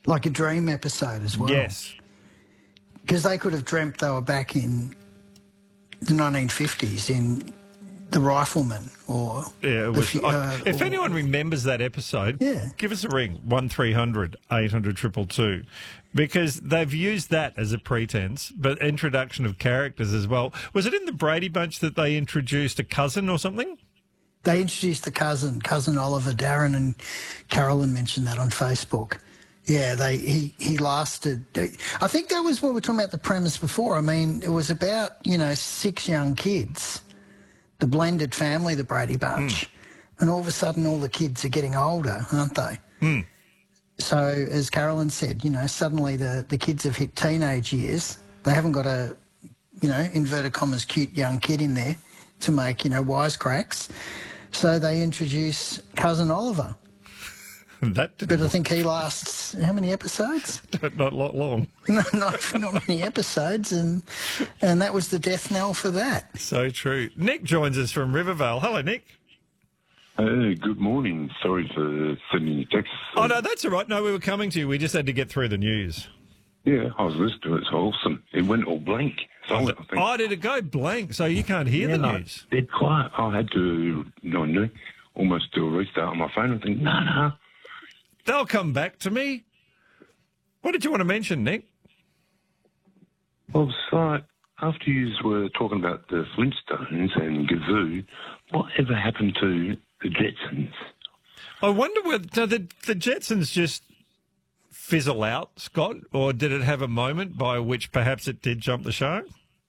Like a dream episode as well. Yes. Because they could have dreamt they were back in the 1950s in The Rifleman or... Yeah, it was, if anyone remembers that episode, give us a ring, 1300 800 222, because they've used that as a pretense, but introduction of characters as well. Was it in the Brady Bunch that they introduced a cousin or something? They introduced the cousin Oliver. Darren and Carolyn mentioned that on Facebook. Yeah, he lasted. I think that was what we were talking about the premise before. I mean, it was about, 6 young kids, the blended family, the Brady Bunch, and all of a sudden all the kids are getting older, aren't they? So, as Carolyn said, suddenly the kids have hit teenage years. They haven't got a, inverted commas, cute young kid in there to make, wisecracks. So they introduce Cousin Oliver. But I think he lasts, how many episodes? Not long. No, not many episodes, and that was the death knell for that. So true. Nick joins us from Rivervale. Hello, Nick. Good morning. Sorry for sending you texts. Oh, no, that's all right. No, we were coming to you. We just had to get through the news. Yeah, I was listening to it. It's awesome. It went all blank. I think. Did it go blank? So you can't hear the news? Dead quiet. I had to almost do a restart on my phone and think, no. They'll come back to me. What did you want to mention, Nick? Well, so after you were talking about the Flintstones and Gazoo, whatever happened to the Jetsons? I wonder whether the Jetsons just fizzle out, Scott, or did it have a moment by which perhaps it did jump the shark?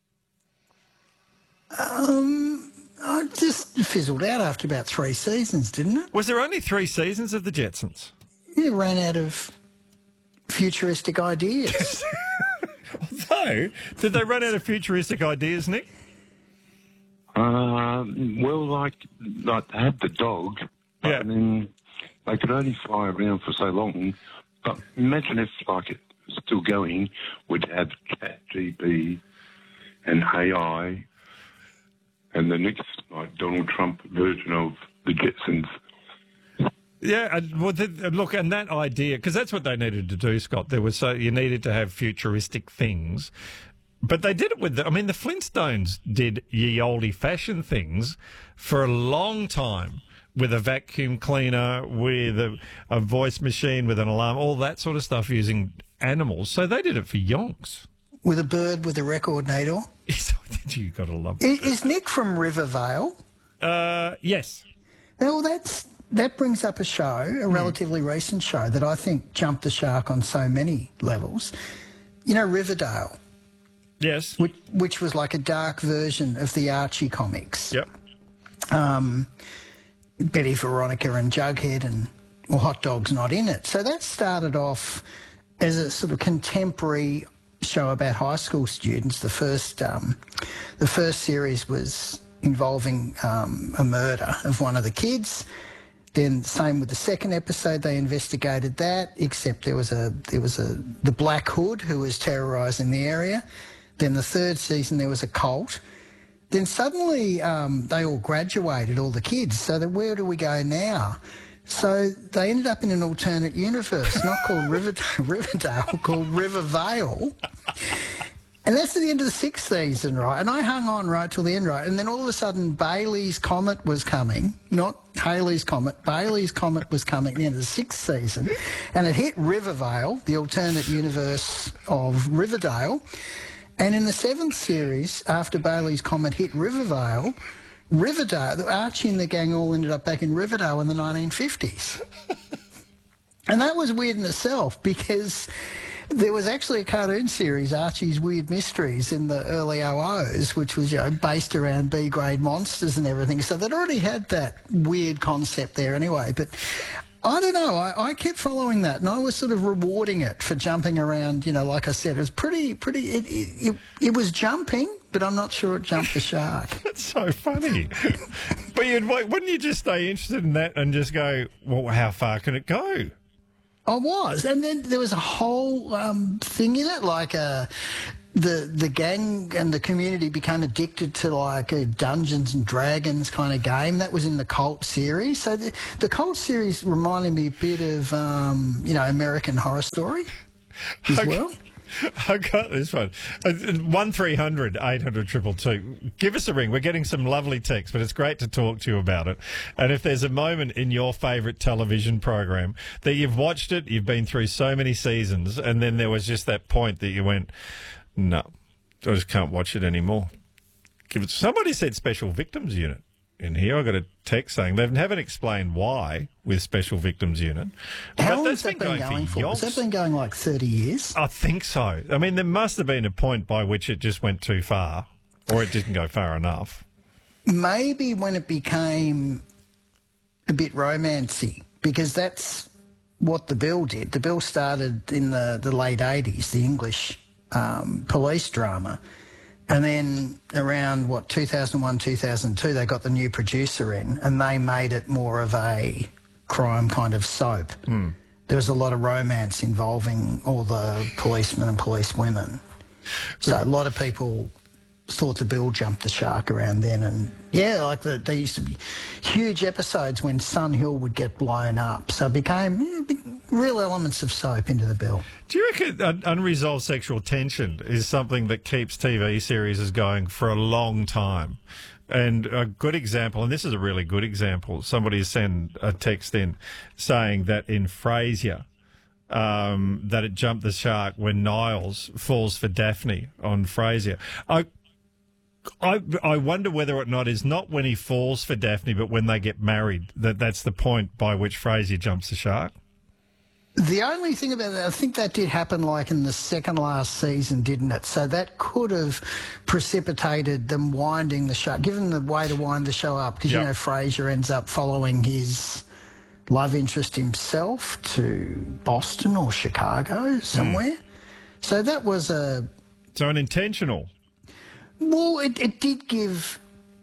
I just fizzled out after about 3 seasons, didn't it? Was there only 3 seasons of the Jetsons? It ran out of futuristic ideas. Although, did they run out of futuristic ideas, Nick? Well, like they had the dog, and then they could only fly around for so long. But imagine if, it's still going, would have ChatGPT and AI and the next, Donald Trump version of the Jetsons. Yeah, look, and that idea, because that's what they needed to do, Scott. You needed to have futuristic things. But they did it with the Flintstones did ye olde fashioned things for a long time with a vacuum cleaner, with a voice machine, with an alarm, all that sort of stuff using animals. So they did it for yonks. With a bird with a record needle. You got to love it. Is Nick from Rivervale? Yes. Well, that brings up a show, a relatively recent show that I think jumped the shark on so many levels. Riverdale. Yes. Which was like a dark version of the Archie comics. Yep. Betty, Veronica and Jughead Hot Dog's not in it. So that started off as a sort of contemporary show about high school students. The first series was involving a murder of one of the kids. Then same with the second episode, they investigated that, except there was the Black Hood who was terrorising the area. Then the third season there was a cult. Then suddenly they all graduated, all the kids. So where do we go now? So they ended up in an alternate universe, not called Riverdale, called Rivervale. And that's at the end of the 6th season, right? And I hung on right till the end, right? And then all of a sudden Bailey's Comet was coming, not Halley's Comet. Bailey's Comet was coming at the end of the 6th season. And it hit Rivervale, the alternate universe of Riverdale. And in the 7th series, after Bailey's Comet hit Riverdale, Archie and the gang all ended up back in Riverdale in the 1950s. And that was weird in itself because there was actually a cartoon series, Archie's Weird Mysteries, in the early 00s, which was based around B-grade monsters and everything. So they'd already had that weird concept there anyway. But I don't know. I kept following that, and I was sort of rewarding it for jumping around. Like I said, it was pretty. It was jumping, but I'm not sure it jumped the shark. That's so funny. But wouldn't you just stay interested in that and just go, well, how far can it go? I was, and then there was a whole thing in it, like the gang and the community became addicted to like a Dungeons and Dragons kind of game. That was in the Cult series. So the Cult series reminded me a bit of, American Horror Story as well. I got this one. 1300 800 222. Give us a ring. We're getting some lovely texts, but it's great to talk to you about it. And if there's a moment in your favourite television program that you've watched it, you've been through so many seasons, and then there was just that point that you went, no, I just can't watch it anymore. Somebody said Special Victims Unit in here. I got a text saying they haven't explained why with Special Victims Unit. How long has that been going for? Has that been going like 30 years? I think so. I mean, there must have been a point by which it just went too far, or it didn't go far enough. Maybe when it became a bit romancy, because that's what the Bill did. The Bill started in the late 80s, the English police drama. And then around, 2001, 2002, they got the new producer in and they made it more of a crime kind of soap. There was a lot of romance involving all the policemen and policewomen. So a lot of people thought the Bill jumped the shark around then. And, there used to be huge episodes when Sun Hill would get blown up. So it became real elements of soap into the Bill. Do you reckon unresolved sexual tension is something that keeps TV series going for a long time? And a good example, and this is a really good example, somebody sent a text in saying that in Frasier, that it jumped the shark when Niles falls for Daphne on Frasier. I wonder whether or not it's not when he falls for Daphne, but when they get married, that's the point by which Frasier jumps the shark. The only thing about that, I think that did happen like in the second last season, didn't it? So that could have precipitated them winding the show, given the way to wind the show up, because, Frasier ends up following his love interest himself to Boston or Chicago somewhere. So that was So an intentional. Well, it did give...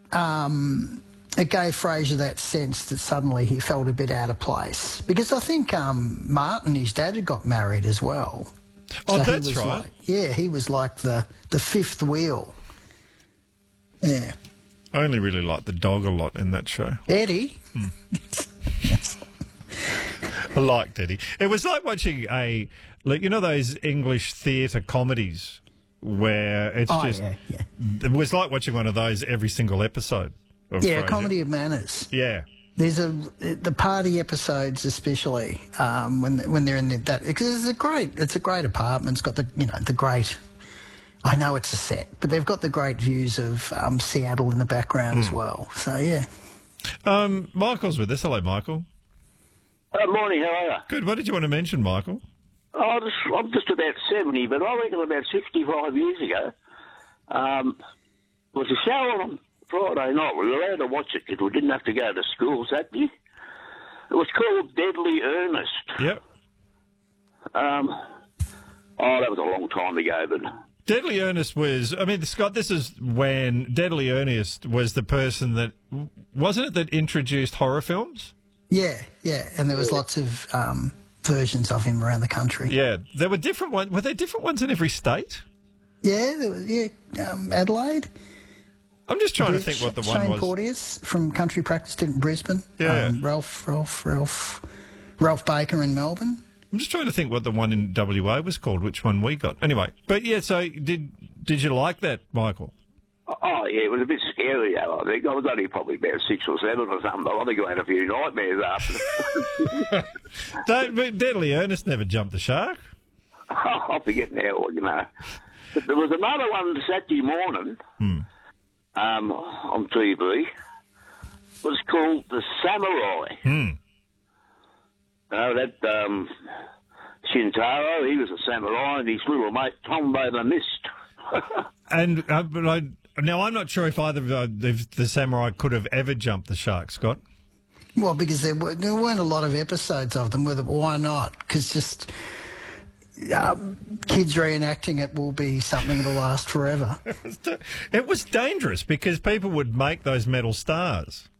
it gave Frasier that sense that suddenly he felt a bit out of place. Because I think Martin, his dad, had got married as well. Oh, so that's right. He was like the fifth wheel. Yeah. I only really liked the dog a lot in that show. Eddie? I liked Eddie. It was like watching those English theatre comedies where it's it was like watching one of those every single episode. Comedy of Manners. Yeah. There's the party episodes, especially when they're in that, because it's a great apartment. It's got the great. I know it's a set, but they've got the great views of Seattle in the background as well. So yeah. Michael's with us. Hello, Michael. Morning. How are you? Good. What did you want to mention, Michael? I'm just about 70, but I reckon about 65 years ago, was a show on Friday night. We were allowed to watch it because we didn't have to go to school Saturday. It was called Deadly Earnest. Yep. That was a long time ago, but... Deadly Earnest was... I mean, Scott, this is when Deadly Earnest was the person that... Wasn't it that introduced horror films? Yeah, and there was lots of versions of him around the country. Yeah, there were different ones. Were there different ones in every state? Yeah, there was, Adelaide. I'm just trying to think what the one Shane was. Porteous from Country Practice did in Brisbane. Yeah. Ralph Baker in Melbourne. I'm just trying to think what the one in WA was called, which one we got. Anyway, but yeah, so did you like that, Michael? Oh, yeah, it was a bit scary, though, I think. I was only probably about 6 or 7 or something. I think I had a few nightmares after. But Deadly Earnest never jumped the shark. I forget now, But there was another one Saturday morning on TV. It was called The Samurai. That Shintaro, he was a samurai, and his little mate Tombo the Mist. And now I'm not sure if either of the samurai could have ever jumped the shark, Scott. Well, because there weren't a lot of episodes of them. Why not? Because just kids reenacting it will be something that'll last forever. It was dangerous because people would make those metal stars.